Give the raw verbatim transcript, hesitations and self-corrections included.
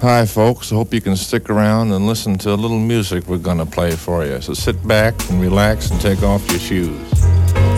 Hi, folks. I hope you can stick around and listen to a little music we're going to play for you. So sit back and relax and take off your shoes.